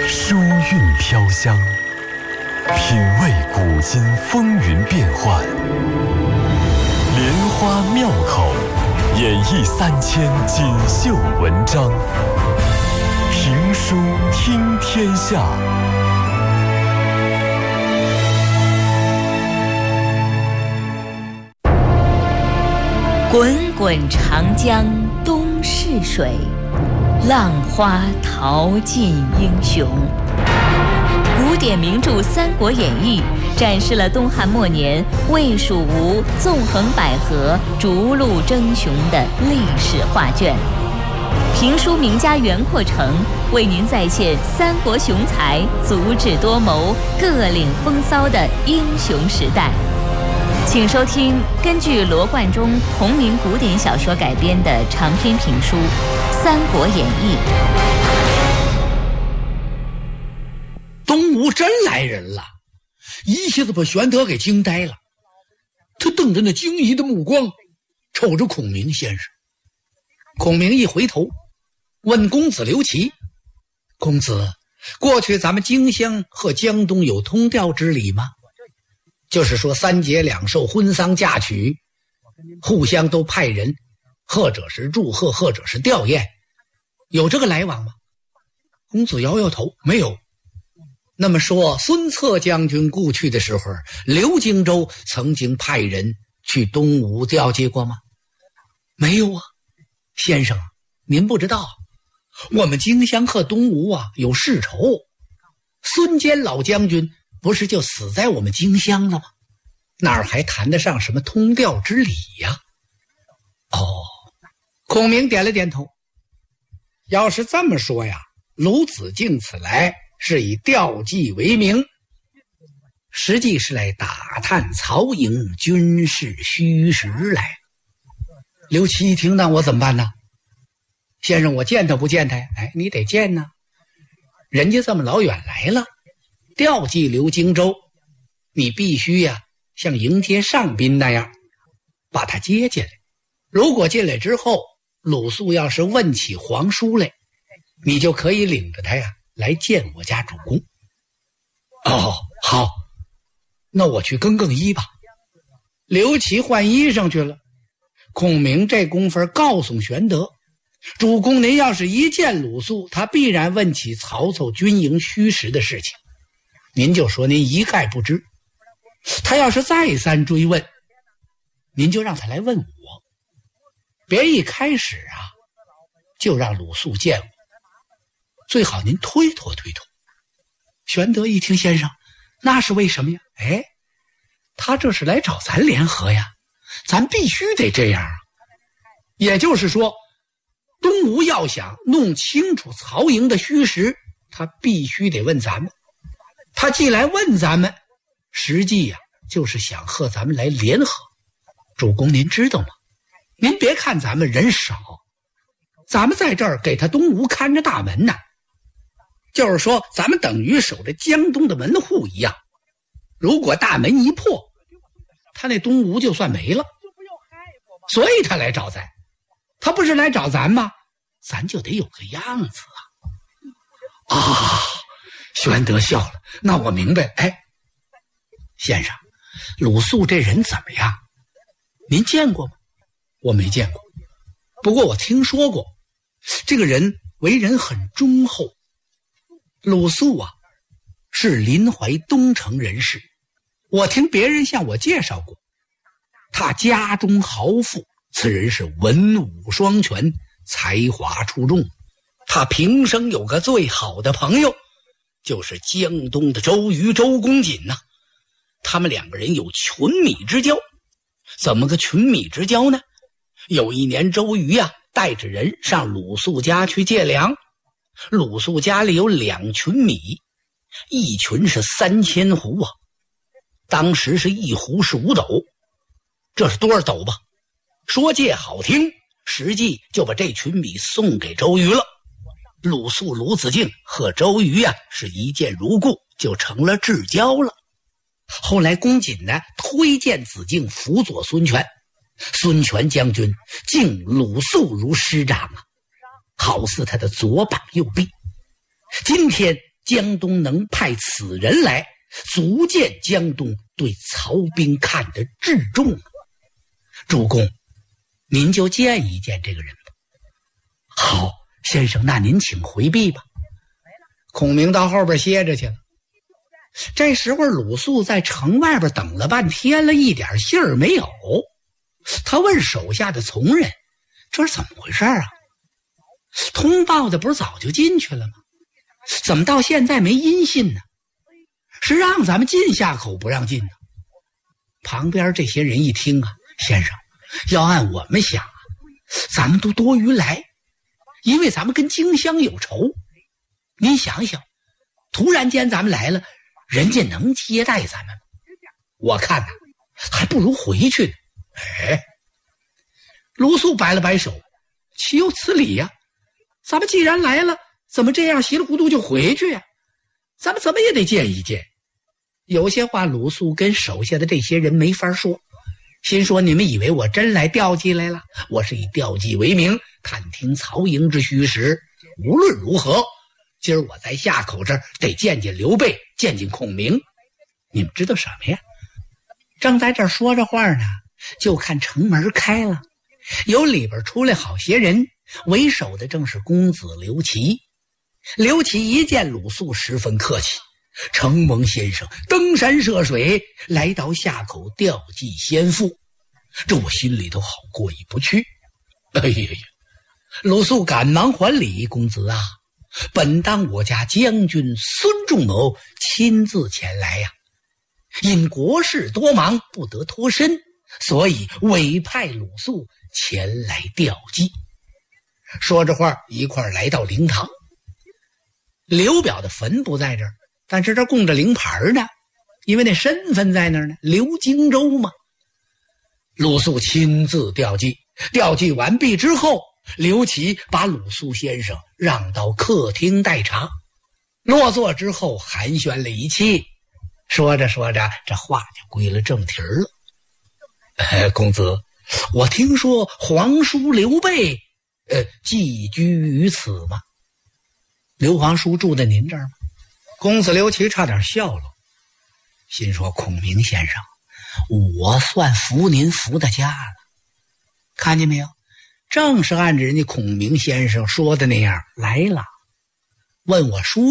书韵飘香，品味古今风云变幻，莲花妙口，演绎3000锦绣文章。评书听天下。 滚滚长江东逝水，浪花淘尽英雄。古典名著《三国演义》展示了东汉末年魏蜀吴纵横捭阖、逐鹿争雄的历史画卷。评书名家袁阔成为您再现三国雄才足智多谋、各领风骚的英雄时代。请收听根据罗贯中同名古典小说改编的长篇评书《三国演义》。 东吴真来人了，一下子把玄德给惊呆了。他瞪着那惊疑的目光，瞅着孔明先生。孔明一回头，问公子刘琦：“公子，过去咱们荆襄和江东有通调之礼吗？就是说3节2寿、婚丧嫁娶，互相都派人，或者是祝贺，或者是吊唁，有这个来往吗？”公子摇摇头，没有。那么说孙策将军故去的时候，刘荆州曾经派人去东吴调集过吗？没有啊。先生，您不知道，我们荆襄和东吴啊有世仇，孙坚老将军不是就死在我们荆襄了吗？哪儿还谈得上什么通调之礼呀？孔明点了点头。要是这么说呀，鲁子敬此来是以调剂为名，实际是来打探曹营军事虚实来。刘琦一听，那我怎么办呢？先生，我见他不见他？你得见呢。人家这么老远来了，调剂刘荆州，你必须呀，像迎接上宾那样把他接进来。如果进来之后，鲁肃要是问起皇叔来，你就可以领着他呀来见我家主公。好，那我去更衣吧。刘琦换衣裳去了。孔明这功夫告诉玄德，主公您要是一见鲁肃，他必然问起曹操军营虚实的事情，您就说您一概不知。他要是再三追问，您就让他来问我，别一开始啊就让鲁肃见我，最好您推脱。玄德一听，先生，那是为什么呀？他这是来找咱联合呀，咱必须得这样啊。也就是说，东吴要想弄清楚曹营的虚实，他必须得问咱们。他既来问咱们，实际呀就是想和咱们来联合。主公您知道吗？您别看咱们人少，咱们在这儿给他东吴看着大门呢，就是说咱们等于守着江东的门户一样。如果大门一破，他那东吴就算没了。所以他来找咱，他不是来找咱吗？咱就得有个样子啊！玄德笑了，那我明白。先生，鲁肃这人怎么样？您见过吗？我没见过，不过我听说过，这个人为人很忠厚。鲁肃啊，是临淮东城人士，我听别人向我介绍过，他家中豪富，此人是文武双全，才华出众。他平生有个最好的朋友，就是江东的周瑜、周公瑾呐。他们2个人有群米之交。怎么个群米之交呢？有一年周瑜啊带着人上鲁肃家去借粮，鲁肃家里有2群米，一群是3000斛啊，当时是一斛是5斗，这是多少斗吧？说借好听，实际就把这群米送给周瑜了。鲁肃、鲁子敬和周瑜啊是一见如故，就成了至交了。后来公瑾呢推荐子敬辅佐孙权，孙权将军敬鲁肃如师长啊，好似他的左膀右臂。今天江东能派此人来，足见江东对曹兵看得至重。主公，您就见一见这个人吧。好，先生，那您请回避吧。孔明到后边歇着去了。这时候鲁肃在城外边等了半天了，一点信儿没有。他问手下的从人，这是怎么回事啊？通报的不是早就进去了吗？怎么到现在没音信呢？是让咱们进夏口不让进呢？旁边这些人一听啊，先生，要按我们想啊，咱们都多余来，因为咱们跟荆襄有仇。您想想，突然间咱们来了，人家能接待咱们吗？我看呐，还不如回去呢。哎，鲁肃摆了摆手，岂有此理呀！咱们既然来了，怎么这样稀里糊涂就回去呀？咱们怎么也得见一见。有些话鲁肃跟手下的这些人没法说，心说你们以为我真来调剂来了？我是以调剂为名，探听曹营之虚实。无论如何，今儿我在夏口这儿得见见刘备，见见孔明。你们知道什么呀？正在这儿说着话呢，就看城门开了，由里边出来好些人，为首的正是公子刘琦。刘琦一见鲁肃十分客气，承蒙先生登山涉水来到夏口吊祭先父，这我心里头好过意不去。哎呀呀！鲁肃赶忙还礼，公子啊，本当我家将军孙仲谋亲自前来呀，因国事多忙不得脱身，所以委派鲁肃前来吊祭。说着话一块来到灵堂。刘表的坟不在这儿，但是这供着灵牌呢，因为那身份在那儿呢，刘荆州嘛。鲁肃亲自吊祭，吊祭完毕之后，刘琦把鲁肃先生让到客厅待茶。落座之后寒暄了一气，说着说着，这话就归了正题了。公子，我听说皇叔刘备寄居于此吗？刘皇叔住在您这儿吗？公子刘琦差点笑了，心说孔明先生，我算服您服到家了。看见没有，正是按着人家孔明先生说的那样来了。问我叔